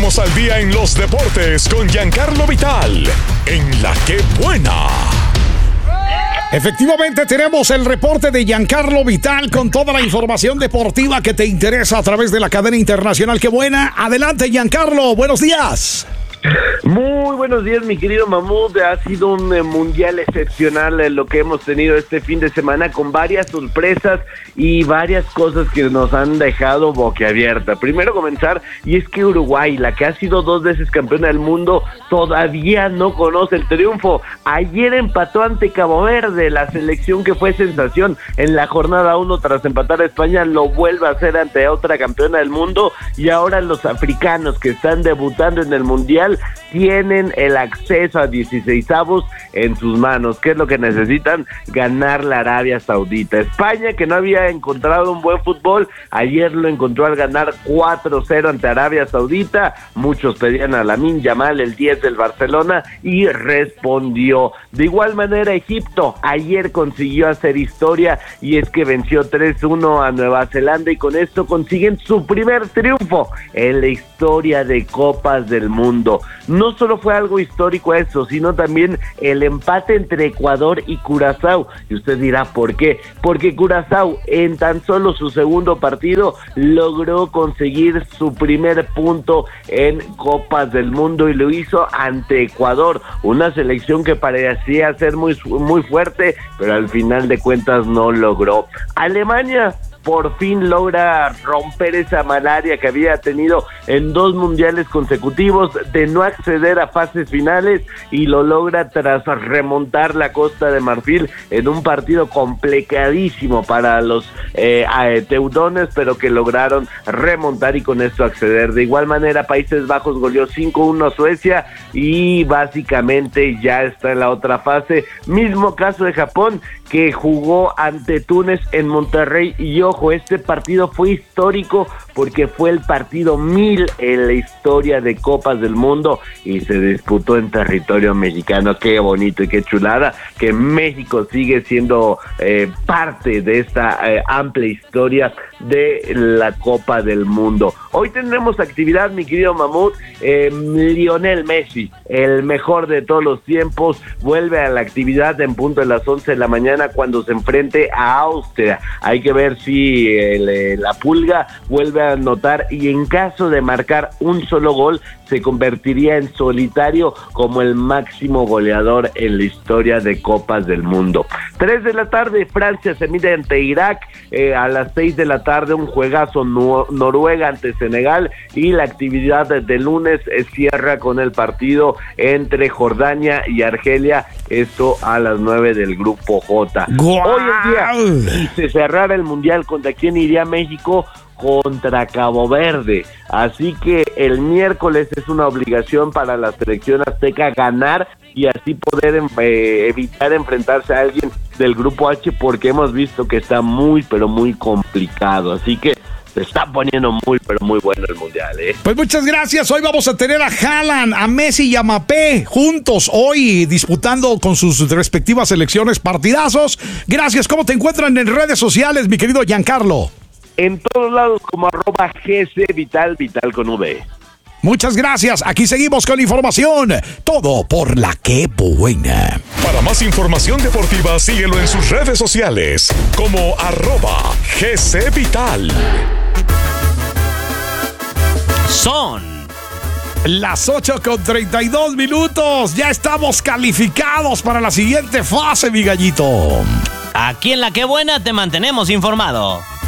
Ponnos al día en los deportes con Giancarlo Vital, en La Que Buena. Efectivamente, tenemos el reporte de Giancarlo Vital con toda la información deportiva que te interesa a través de la cadena internacional. ¡Qué buena! Adelante, Giancarlo. Buenos días. Muy buenos días, mi querido Mahmoud. Ha sido un mundial excepcional lo que hemos tenido este fin de semana, con varias sorpresas y varias cosas que nos han dejado boquiabierta. Primero comenzar, y es que Uruguay, la que ha sido 2 veces campeona del mundo, todavía no conoce el triunfo. Ayer empató ante Cabo Verde, la selección que fue sensación en la jornada 1 tras empatar a España, lo vuelve a hacer ante otra campeona del mundo, y ahora los africanos que están debutando en el mundial tienen el acceso a 16avos en sus manos. ¿Qué es lo que necesitan? Ganar la Arabia Saudita. España, que no había encontrado un buen fútbol, ayer lo encontró al ganar 4-0 ante Arabia Saudita. Muchos pedían a Lamine Yamal, el 10 del Barcelona, y respondió. De igual manera, Egipto ayer consiguió hacer historia, y es que venció 3-1 a Nueva Zelanda, y con esto consiguen su primer triunfo en la historia de Copas del Mundo. No solo fue algo histórico eso, sino también el empate entre Ecuador y Curazao. Y usted dirá, ¿por qué? Porque Curazao, en tan solo su segundo partido, logró conseguir su primer punto en Copas del Mundo, y lo hizo ante Ecuador, una selección que parecía ser muy fuerte, pero al final de cuentas no logró. Alemania por fin logra romper esa malaria que había tenido en 2 mundiales consecutivos de no acceder a fases finales, y lo logra tras remontar la Costa de Marfil en un partido complicadísimo para los teutones, pero que lograron remontar y con esto acceder. De igual manera, Países Bajos goleó 5-1 a Suecia y básicamente ya está en la otra fase. Mismo caso de Japón, que jugó ante Túnez en Monterrey, y ojo, este partido fue histórico porque fue el partido 1000 en la historia de Copas del Mundo y se disputó en territorio mexicano. Qué bonito y qué chulada que México sigue siendo parte de esta amplia historia de la Copa del Mundo. Hoy tendremos actividad, mi querido Mahmoud. Lionel Messi, el mejor de todos los tiempos, vuelve a la actividad en punto de las 11 de la mañana cuando se enfrente a Austria. Hay que ver si la Pulga vuelve a anotar, y en caso de marcar un solo gol se convertiría en solitario como el máximo goleador en la historia de Copas del Mundo. 3 de la tarde, Francia se mide ante Irak. A las 6 de la tarde, un juegazo Noruega ante Senegal, y la actividad de lunes cierra con el partido entre Jordania y Argelia, esto a las 9 del grupo J. ¡Guau! Hoy en día, si se cerrara el mundial, ¿contra quién iría México? Contra Cabo Verde. Así que el miércoles es una obligación para la selección azteca ganar, y así poder evitar enfrentarse a alguien del grupo H, porque hemos visto que está muy pero muy complicado. Así que se está poniendo muy pero muy bueno el mundial, ¿eh? Pues muchas gracias. Hoy vamos a tener a Haaland, a Messi y a Mbappé juntos hoy disputando con sus respectivas selecciones partidazos. Gracias. ¿Cómo te encuentran en redes sociales, mi querido Giancarlo? En todos lados como @GCVital, Vital con V. Muchas gracias. Aquí seguimos con la información. Todo por La Que Buena. Para más información deportiva, síguelo en sus redes sociales como @GCVital. Son las 8:32. Ya estamos calificados para la siguiente fase, mi gallito. aquí en La Que Buena te mantenemos informado.